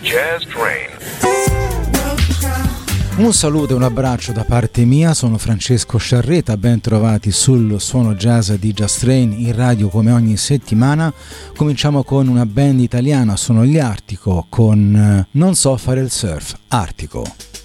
Jazz Train. Un saluto e un abbraccio da parte mia, sono Francesco Sciarreta, ben trovati sul Suono Jazz di Jazz Train in radio come ogni settimana. Cominciamo con una band italiana, sono gli Artico con Non so fare il surf, Artico.